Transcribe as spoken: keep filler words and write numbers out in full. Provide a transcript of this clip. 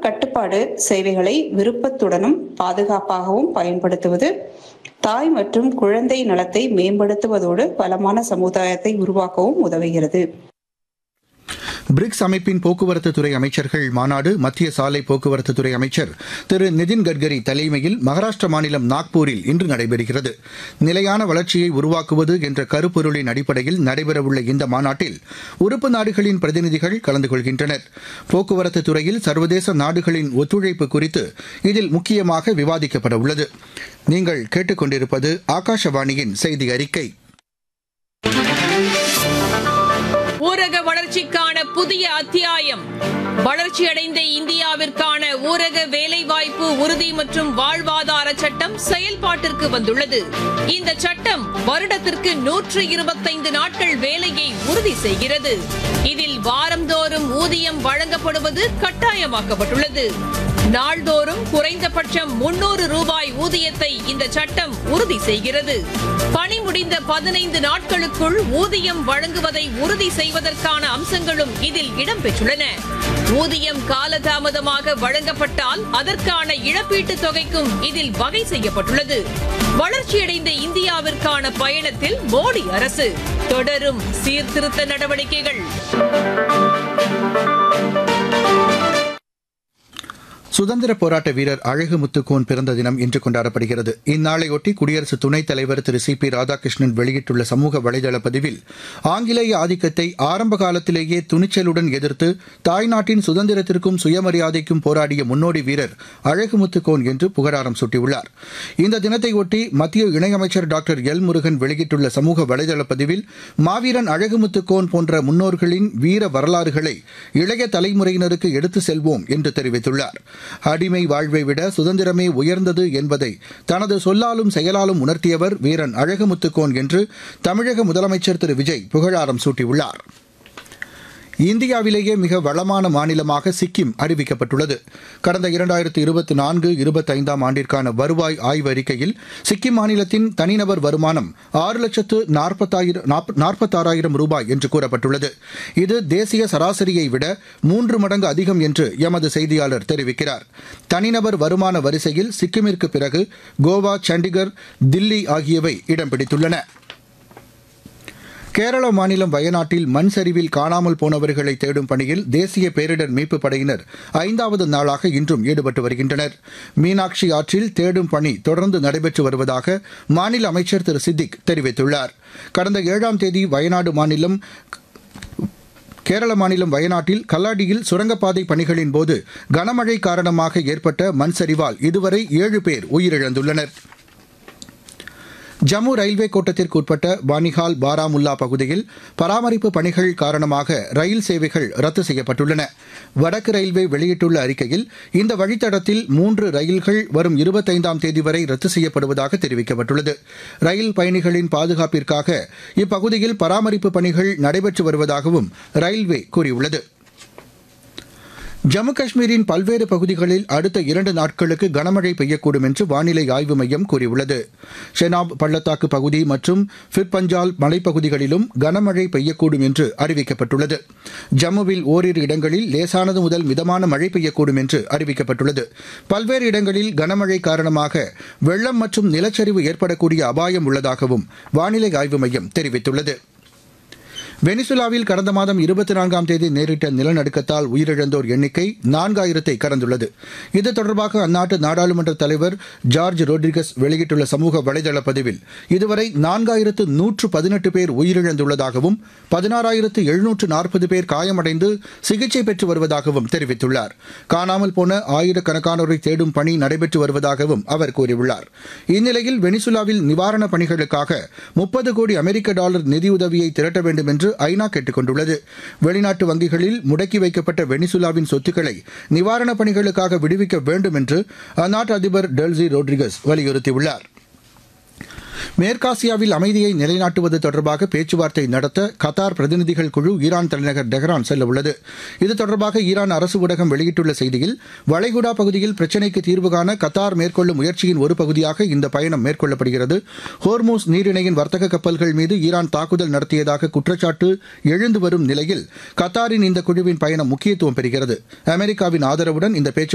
கட்டுப்பாடு சேவைகளை விருப்பத்துடனும் பாதுகாப்பாகவும் பயன்படுத்துவது தாய் மற்றும் குழந்தை நலத்தை மேம்படுத்துவதோடு பலமான சமுதாயத்தை உருவாக்கவும் உதவுகிறது. பிரிக்ஸ் அமைப்பின் போக்குவரத்து துறை அமைச்சர்கள் மாநாடு மத்திய சாலை போக்குவரத்து துறை அமைச்சர் திரு நிதின் கட்கரி தலைமையில் மகாராஷ்டிர மாநிலம் நாக்பூரில் இன்று நடைபெறுகிறது. நிலையான வளர்ச்சியை உருவாக்குவது என்ற கருப்பொருளின் அடிப்படையில் நடைபெறவுள்ள இந்த மாநாட்டில் உறுப்பு நாடுகளின் பிரதிநிதிகள் கலந்து கொள்கின்றனர். போக்குவரத்து துறையில் சர்வதேச நாடுகளின் ஒத்துழைப்பு குறித்து இதில் முக்கியமாக விவாதிக்கப்பட உள்ளது. நீங்கள் கேட்டுக்கொண்டிருப்பது ஆகாஷவாணியின் செய்தி அறிக்கை. ஊரக வளர்ச்சிக்கான புதிய அத்தியாயம். வளர்ச்சியடைந்த இந்தியாவிற்கான ஊரக வேலைவாய்ப்பு உறுதி மற்றும் வாழ்வாதார சட்டம் செயல்பாட்டிற்கு வந்துள்ளது. இந்த சட்டம் வருடத்திற்கு நூற்று இருபத்தைந்து நாட்கள் வேலையை உறுதி செய்கிறது. இதில் வாரந்தோறும் ஊதியம் வழங்கப்படுவது கட்டாயமாக்கப்பட்டுள்ளது. நாள்தோறும் குறைந்தபட்சம் முன்னூறு ரூபாய் ஊதியத்தை இந்த சட்டம் உறுதி செய்கிறது. பணி முடிந்த பதினைந்து நாட்களுக்குள் ஊதியம் வழங்குவதை உறுதி செய்வதற்கான அம்சங்களும் இதில் இடம்பெற்றுள்ளன. ஊதியம் காலதாமதமாக வழங்கப்பட்டால் அதற்கான இழப்பீட்டுத் தொகைக்கும் இதில் வகை செய்யப்பட்டுள்ளது. வளர்ச்சியடைந்த இந்தியாவிற்கான பயணத்தில் மோடி அரசு தொடரும் சீர்திருத்த நடவடிக்கைகள். சுதந்திர போராட்ட வீரர் அழகுமுத்துக்கோன் பிறந்த தினம் இன்று கொண்டாடப்படுகிறது. இந்நாளையொட்டி குடியரசு துணைத் தலைவர் திரு சி பி ராதாகிருஷ்ணன் வெளியிட்டுள்ள சமூக வலைதள பதிவில் ஆங்கிலேய ஆதிக்கத்தை ஆரம்ப காலத்திலேயே துணிச்சலுடன் எதிர்த்து தாய்நாட்டின் சுதந்திரத்திற்கும் சுயமரியாதைக்கும் போராடிய முன்னோடி வீரர் அழகுமுத்துக்கோன் என்று புகழாரம் சூட்டியுள்ளார். இந்த தினத்தையொட்டி மத்திய இணையமைச்சர் டாக்டர் எல் முருகன் வெளியிட்டுள்ள சமூக வலைதள பதிவில் மாவீரன் அழகுமுத்துக்கோன் போன்ற முன்னோர்களின் வீர வரலாறுகளை இளைய தலைமுறையினருக்கு எடுத்து செல்வோம் என்று தெரிவித்துள்ளார். அடிமை வாழ்வை விட சுதந்திரமே உயர்ந்தது என்பதை தனது சொல்லாலும் செயலாலும் உணர்த்தியவர் வீரன் அழகுமுத்துக்கோன் என்று தமிழக முதலமைச்சர் திரு விஜய் புகழாரம் சூட்டியுள்ளார். இந்தியாவிலேயே மிக வளமான மாநிலமாக சிக்கிம் அறிவிக்கப்பட்டுள்ளது. கடந்த இரண்டாயிரத்து இருபத்தி நான்கு இருபத்தைந்தாம் ஆண்டிற்கான வருவாய் ஆய்வு அறிக்கையில் சிக்கிம் மாநிலத்தின் தனிநபர் வருமானம் ஆறு லட்சத்து நாற்பத்தாறாயிரம் ரூபாய் என்று கூறப்பட்டுள்ளது. இது தேசிய சராசரியை விட மூன்று மடங்கு அதிகம் என்று எமது செய்தியாளர் தெரிவிக்கிறார். தனிநபர் வருமான வரிசையில் சிக்கிமிற்கு பிறகு கோவா, சண்டிகர், தில்லி ஆகியவை இடம் பிடித்துள்ளன. கேரள மாநிலம் வயநாட்டில் மண் சரிவில் காணாமல் போனவர்களை தேடும் பணியில் தேசிய பேரிடர் மீட்புப் படையினர் ஐந்தாவது நாளாக இன்றும் ஈடுபட்டு வருகின்றனர். மீனாட்சி ஆற்றில் தேடும் பணி தொடர்ந்து நடைபெற்று வருவதாக மாநில அமைச்சர் திரு சித்திக் தெரிவித்துள்ளார். கடந்த ஏழாம் தேதி வயநாடு மாநிலம் கேரள மாநிலம் வயநாட்டில் கல்லாடியில் சுரங்கப்பாதை பணிகளின் போது கனமழை காரணமாக ஏற்பட்ட மண் சரிவால் இதுவரை ஏழு பேர் உயிரிழந்துள்ளனர். ஜம்மு ரயில்வே கோட்டத்திற்கு உட்பட்ட பானிஹால், பாராமுல்லா பகுதியில் பராமரிப்பு பணிகள் காரணமாக ரயில் சேவைகள் ரத்து செய்யப்பட்டுள்ளன. வடக்கு ரயில்வே வெளியிட்டுள்ள அறிக்கையில் இந்த வழித்தடத்தில் மூன்று ரயில்கள் வரும் இருபத்தைந்தாம் தேதி வரை ரத்து செய்யப்படுவதாக தெரிவிக்கப்பட்டுள்ளது. ரயில் பயணிகளின் பாதுகாப்பிற்காக இப்பகுதியில் பராமரிப்பு பணிகள் நடைபெற்று வருவதாகவும் ரயில்வே கூறியுள்ளது. ஜம்மு காஷ்மீரின் பல்வேறு பகுதிகளில் அடுத்த இரண்டு நாட்களுக்கு கனமழை பெய்யக்கூடும் என்று வானிலை ஆய்வு மையம் கூறியுள்ளது. ஷெனாப் பள்ளத்தாக்கு பகுதி மற்றும் ஃபிர்பஞ்சால் மலைப்பகுதிகளிலும் கனமழை பெய்யக்கூடும் என்று அறிவிக்கப்பட்டுள்ளது. ஜம்முவில் ஓரிரு இடங்களில் லேசானது முதல் மிதமான மழை பெய்யக்கூடும் என்று அறிவிக்கப்பட்டுள்ளது. பல்வேறு இடங்களில் கனமழை காரணமாக வெள்ளம் மற்றும் நிலச்சரிவு ஏற்படக்கூடிய அபாயம் உள்ளதாகவும் வானிலை ஆய்வு மையம் தெரிவித்துள்ளது. வெனிசுலாவில் கடந்த மாதம் இருபத்தி நான்காம் தேதி நேரிட்ட நிலநடுக்கத்தால் உயிரிழந்தோர் எண்ணிக்கை நான்காயிரத்தை கடந்துள்ளது. இது தொடர்பாக அந்நாட்டு நாடாளுமன்ற தலைவர் ஜார்ஜ் ரோட்ரிகஸ் வெளியிட்டுள்ள சமூக வலைதள பதிவில் இதுவரை நான்காயிரத்து நூற்று பதினெட்டு பேர் உயிரிழந்துள்ளதாகவும் பதினாறாயிரத்து எழுநூற்று நாற்பது பேர் காயமடைந்து சிகிச்சை பெற்று வருவதாகவும் தெரிவித்துள்ளார். காணாமல் போன ஆயிரக்கணக்கானோரை தேடும் பணி நடைபெற்று வருவதாகவும் அவர் கூறியுள்ளார். இந்நிலையில் வெனிசுலாவில் நிவாரணப் பணிகளுக்காக முப்பது கோடி அமெரிக்க டாலர் நிதியுதவியை திரட்ட வேண்டும் என்று ஐநா கேட்டுக் கொண்டுள்ளது. வெளிநாட்டு வங்கிகளில் முடக்கி வைக்கப்பட்ட வெனிசுலாவின் சொத்துக்களை நிவாரணப் பணிகளுக்காக விடுவிக்க வேண்டும் என்று அந்நாட்டு அதிபர் டெல்சி ரோட்ரிகஸ் வலியுறுத்தியுள்ளார். மேற்காசியாவில் அமைதியை நிலைநாட்டுவது தொடர்பாக பேச்சுவார்த்தை நடத்த கத்தார் பிரதிநிதிகள் குழு ஈரான் தலைநகர் டெஹ்ரான் செல்ல உள்ளது. இது தொடர்பாக ஈரான் அரசு ஊடகம் வெளியிட்டுள்ள செய்தியில் வளைகுடா பகுதியில் பிரச்சினைக்கு தீர்வு காண கத்தார் மேற்கொள்ளும் முயற்சியின் ஒரு பகுதியாக இந்த பயணம் மேற்கொள்ளப்படுகிறது. ஹோர்மூஸ் நீரிணையின் வர்த்தக கப்பல்கள் மீது ஈரான் தாக்குதல் நடத்தியதாக குற்றச்சாட்டு எழுந்து வரும் நிலையில் கத்தாரின் இந்த குழுவின் பயணம் முக்கியத்துவம் பெறுகிறது. அமெரிக்காவின் ஆதரவுடன் இந்த பேச்சு